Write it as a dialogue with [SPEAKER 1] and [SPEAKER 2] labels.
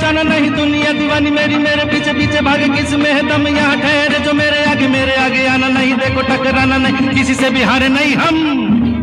[SPEAKER 1] जाना नहीं, दुनिया दीवानी मेरी मेरे पीछे पीछे भागे, किस में है दम यहाँ ठहरे जो मेरे आगे आना नहीं, देखो टकराना नहीं, किसी से भी हारे नहीं हम।